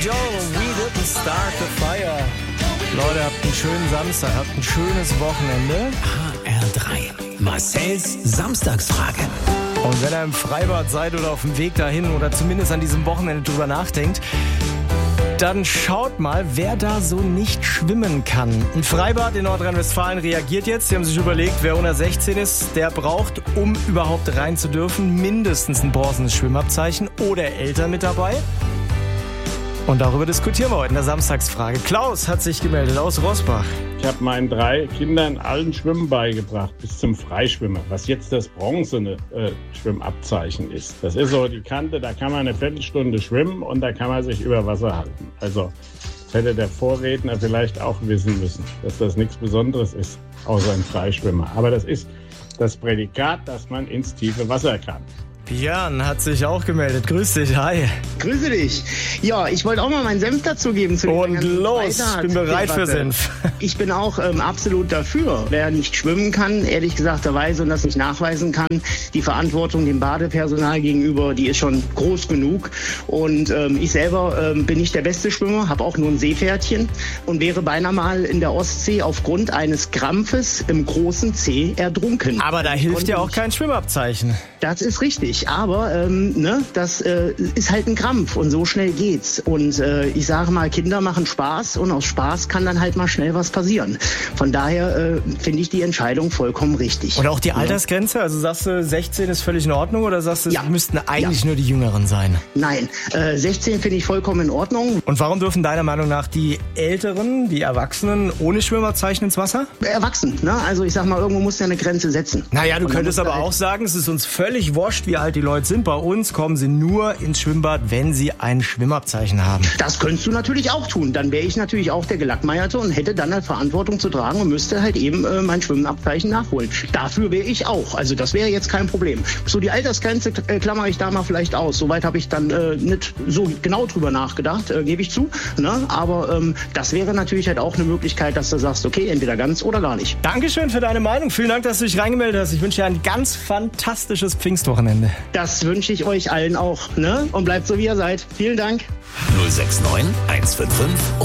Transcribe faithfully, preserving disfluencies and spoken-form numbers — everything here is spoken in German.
Joe, we didn't start the fire. Leute, habt einen schönen Samstag, habt ein schönes Wochenende. H R drei, Marcells Samstagsfrage. Und wenn ihr im Freibad seid oder auf dem Weg dahin oder zumindest an diesem Wochenende drüber nachdenkt, dann schaut mal, wer da so nicht schwimmen kann. Ein Freibad in Nordrhein-Westfalen reagiert jetzt. Sie haben sich überlegt, wer unter sechzehn ist, der braucht, um überhaupt rein zu dürfen, mindestens ein bronzenes Schwimmabzeichen oder Eltern mit dabei. Und darüber diskutieren wir heute in der Samstagsfrage. Klaus hat sich gemeldet aus Roßbach. Ich habe meinen drei Kindern allen Schwimmen beigebracht, bis zum Freischwimmer. Was jetzt das bronzene äh, Schwimmabzeichen ist. Das ist so die Kante, da kann man eine Viertelstunde schwimmen und da kann man sich über Wasser halten. Also das hätte der Vorredner vielleicht auch wissen müssen, dass das nichts Besonderes ist, außer ein Freischwimmer. Aber das ist das Prädikat, dass man ins tiefe Wasser kann. Björn hat sich auch gemeldet. Grüß dich, hi. Grüße dich. Ja, ich wollte auch mal meinen Senf dazugeben. Zu Und los, ich bin bereit für Senf. Ich bin auch ähm, absolut dafür. Wer nicht schwimmen kann, ehrlich gesagterweise, und das nicht nachweisen kann, die Verantwortung dem Badepersonal gegenüber, die ist schon groß genug. Und ähm, ich selber ähm, bin nicht der beste Schwimmer, habe auch nur ein Seepferdchen und wäre beinahe mal in der Ostsee aufgrund eines Krampfes im großen Zeh ertrunken. Aber da hilft ja auch kein Schwimmabzeichen. Das ist richtig, aber ähm, ne, das äh, ist halt ein Krampf und so schnell geht's. Und äh, ich sage mal, Kinder machen Spaß und aus Spaß kann dann halt mal schnell was passieren. Von daher äh, finde ich die Entscheidung vollkommen richtig. Und auch die Altersgrenze, also sagst du, sechzehn ist völlig in Ordnung oder sagst du, ja. es müssten eigentlich ja. nur die Jüngeren sein? Nein, äh, sechzehn finde ich vollkommen in Ordnung. Und warum dürfen deiner Meinung nach die Älteren, die Erwachsenen ohne Schwimmabzeichen ins Wasser? Erwachsen, ne? Also ich sag mal, irgendwo muss ja eine Grenze setzen. Naja, du und könntest aber halt auch sagen, es ist uns völlig wurscht, wie alt die Leute sind. Bei uns kommen sie nur ins Schwimmbad, wenn sie ein Schwimmabzeichen haben. Das könntest du natürlich auch tun. Dann wäre ich natürlich auch der Gelackmeierte und hätte dann eine Verantwortung zu tragen und müsste halt eben äh, mein Schwimmabzeichen nachholen. Dafür wäre ich auch. Also das wäre jetzt kein Problem. So die Altersgrenze äh, klammere ich da mal vielleicht aus. Soweit habe ich dann äh, nicht so genau drüber nachgedacht, äh, gebe ich zu. Ne? Aber ähm, das wäre natürlich halt auch eine Möglichkeit, dass du sagst, okay, entweder ganz oder gar nicht. Dankeschön für deine Meinung. Vielen Dank, dass du dich reingemeldet hast. Ich wünsche dir ein ganz fantastisches Pfingstwochenende. Das wünsche ich euch allen auch. Ne? Und bleibt so, wie ihr seid. Vielen Dank. null sechs neun eins fünf fünf